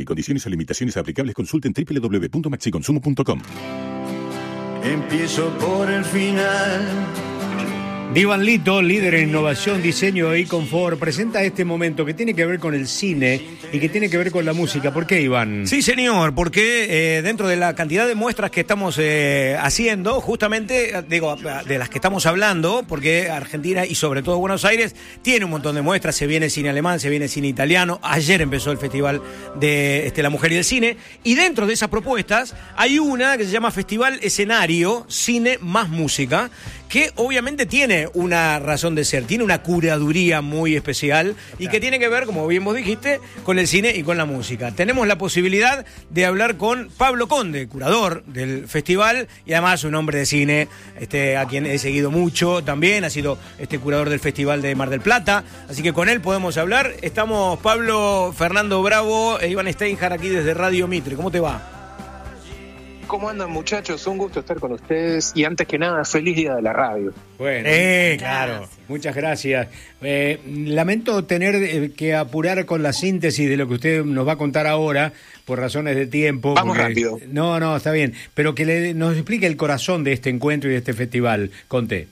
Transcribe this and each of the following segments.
Condiciones o limitaciones aplicables. Consulten www.maxiconsumo.com. Empiezo por el final. Iván Lito, líder en innovación, diseño y confort, presenta este momento que tiene que ver con el cine y que tiene que ver con la música. ¿Por qué, Iván? Sí, señor, porque dentro de la cantidad de muestras que estamos haciendo, justamente, digo, de las que estamos hablando, porque Argentina y sobre todo Buenos Aires tiene un montón de muestras, se viene cine alemán, se viene cine italiano, ayer empezó el Festival de La Mujer y el Cine, y dentro de esas propuestas hay una que se llama Festival Escenario, Cine más Música, que obviamente tiene una razón de ser, tiene una curaduría muy especial y que tiene que ver, como bien vos dijiste, con el cine y con la música. Tenemos la posibilidad de hablar con Pablo Conde, curador del festival y además un hombre de cine, a quien he seguido mucho también, ha sido curador del Festival de Mar del Plata, así que con él podemos hablar. Estamos Pablo, Fernando Bravo e Iván Steinhardt aquí desde Radio Mitre. ¿Cómo te va? ¿Cómo andan, muchachos? Un gusto estar con ustedes y antes que nada, feliz día de la radio. Bueno, claro, muchas gracias. Lamento tener que apurar con la síntesis de lo que usted nos va a contar ahora por razones de tiempo. Vamos rápido. No, está bien, pero que nos explique el corazón de este encuentro y de este festival. Conté.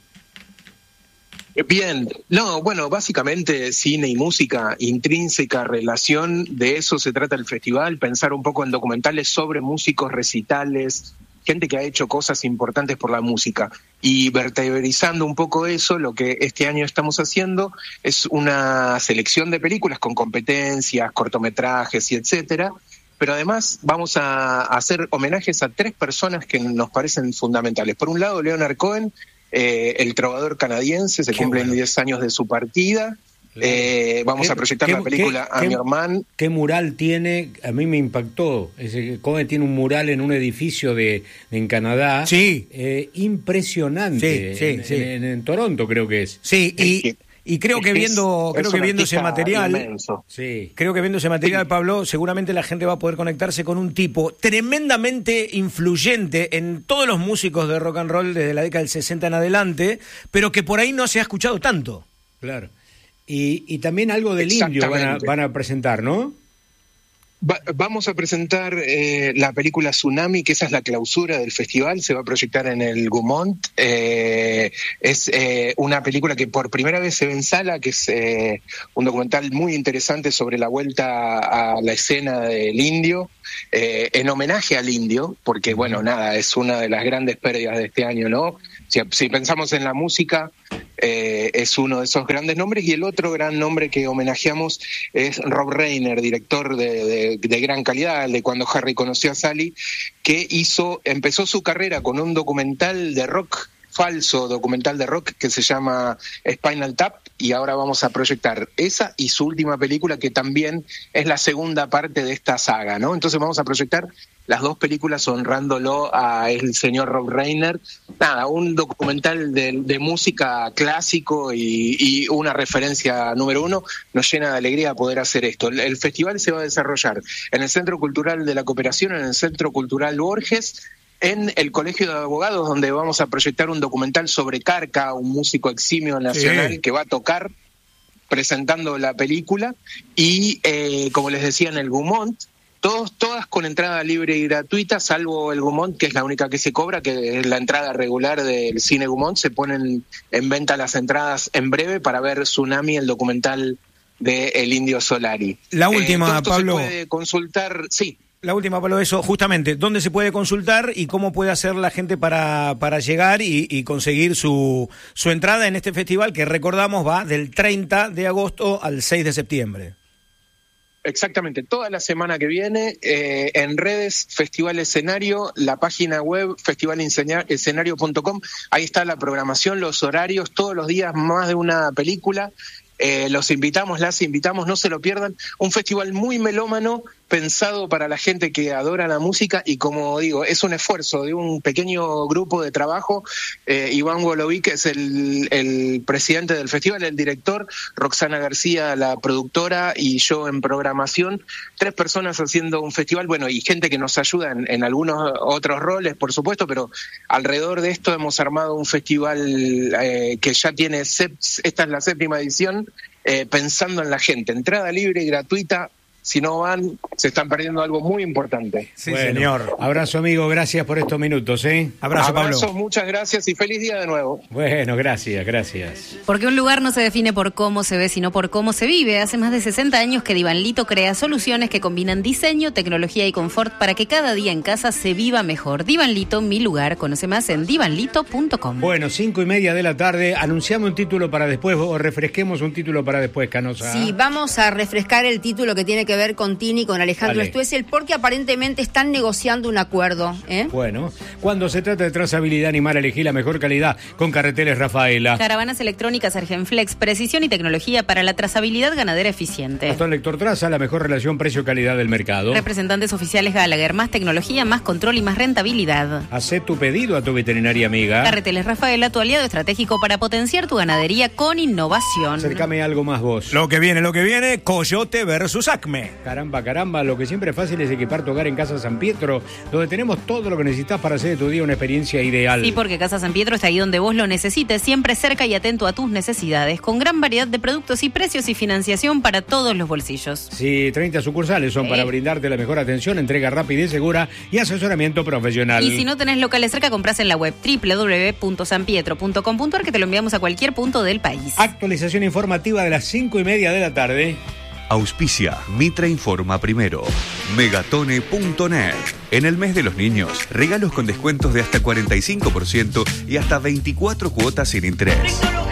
Bien, bueno, básicamente cine y música, intrínseca relación, de eso se trata el festival, pensar un poco en documentales sobre músicos, recitales, gente que ha hecho cosas importantes por la música. Y vertebralizando un poco eso, lo que este año estamos haciendo es una selección de películas con competencias, cortometrajes y etcétera, pero además vamos a hacer homenajes a 3 personas que nos parecen fundamentales. Por un lado, Leonard Cohen, el trovador canadiense, se cumplen 10 años de su partida. Vamos a proyectar la película I'm Your Man. ¿Qué mural tiene? A mí me impactó. Cohen tiene un mural en un edificio en Canadá. Sí. Impresionante. Sí. En Toronto creo que es. Sí, y creo que viendo ese material, creo que viendo ese material, Pablo, seguramente la gente va a poder conectarse con un tipo tremendamente influyente en todos los músicos de rock and roll desde la década del 60 en adelante, pero que por ahí no se ha escuchado tanto. Claro. Y también algo del indio van a presentar, ¿no? Vamos a presentar la película Tsunami, que esa es la clausura del festival, se va a proyectar en el Gaumont. Es una película que por primera vez se ve en sala, que es un documental muy interesante sobre la vuelta a la escena del indio, en homenaje al indio, porque bueno, es una de las grandes pérdidas de este año, ¿no? Si pensamos en la música, es uno de esos grandes nombres, y el otro gran nombre que homenajeamos es Rob Reiner, director de gran calidad, de Cuando Harry conoció a Sally, que empezó su carrera con un documental de rock, falso documental de rock que se llama Spinal Tap, y ahora vamos a proyectar esa y su última película, que también es la segunda parte de esta saga, ¿no? Entonces vamos a proyectar las 2 películas honrándolo a el señor Rob Reiner. Un documental de música clásico y una referencia número 1. Nos llena de alegría poder hacer esto. El festival se va a desarrollar en el Centro Cultural de la Cooperación, en el Centro Cultural Borges, en el Colegio de Abogados, donde vamos a proyectar un documental sobre Carca, un músico eximio nacional que va a tocar presentando la película, y como les decía, en el Gaumont, todas con entrada libre y gratuita, salvo el Gaumont, que es la única que se cobra, que es la entrada regular del Cine Gaumont. Se ponen en venta las entradas en breve para ver Tsunami, el documental de El Indio Solari. La última, Pablo. Se puede consultar, sí. La última, Pablo, eso, justamente, ¿dónde se puede consultar y cómo puede hacer la gente para llegar y conseguir su entrada en este festival que, recordamos, va del 30 de agosto al 6 de septiembre? Exactamente, toda la semana que viene, en redes, Festival Escenario, la página web festivalescenario.com, ahí está la programación, los horarios, todos los días más de una película. Las invitamos, no se lo pierdan. Un festival muy melómano, pensado para la gente que adora la música, y como digo, es un esfuerzo de un pequeño grupo de trabajo. Iván Golovic es el presidente del festival, el director, Roxana García la productora y yo en programación. 3 personas haciendo un festival, bueno, y gente que nos ayuda en algunos otros roles, por supuesto, pero alrededor de esto hemos armado un festival que ya tiene, esta es la 7ª edición, pensando en la gente. Entrada libre y gratuita, si no van, se están perdiendo algo muy importante. Sí, bueno, señor. Abrazo, amigo, gracias por estos minutos, ¿eh? Abrazo, Pablo. Abrazos, muchas gracias y feliz día de nuevo. Bueno, gracias. Porque un lugar no se define por cómo se ve, sino por cómo se vive. Hace más de 60 años que Divanlito crea soluciones que combinan diseño, tecnología y confort para que cada día en casa se viva mejor. Divanlito, mi lugar. Conoce más en divanlito.com. Bueno, 5:30 de la tarde, anunciamos un título para después o refresquemos un título para después, Canosa. Sí, vamos a refrescar el título que tiene que ver con Tini, con Alejandro Stoessel, porque aparentemente están negociando un acuerdo. Bueno, cuando se trata de trazabilidad animal, elegí la mejor calidad con Carreteles Rafaela. Caravanas electrónicas Argenflex, precisión y tecnología para la trazabilidad ganadera eficiente. Bastón Lector Traza, la mejor relación precio-calidad del mercado. Representantes oficiales Gallagher, más tecnología, más control y más rentabilidad. Hacé tu pedido a tu veterinaria amiga. Carreteles Rafaela, tu aliado estratégico para potenciar tu ganadería con innovación. Acércame algo más vos. Lo que viene, Coyote versus Acme. Caramba, lo que siempre es fácil es equipar tu hogar en Casa San Pietro, donde tenemos todo lo que necesitas para hacer de tu día una experiencia ideal. Sí, porque Casa San Pietro está ahí donde vos lo necesites, siempre cerca y atento a tus necesidades, con gran variedad de productos y precios y financiación para todos los bolsillos. Sí, 30 sucursales son para brindarte la mejor atención, entrega rápida y segura y asesoramiento profesional. Y si no tenés locales cerca, comprás en la web www.sanpietro.com.ar, que te lo enviamos a cualquier punto del país. Actualización informativa de las 5:30 de la tarde. Auspicia Mitra Informa Primero. Megatone.net. En el mes de los niños, regalos con descuentos de hasta 45% y hasta 24 cuotas sin interés.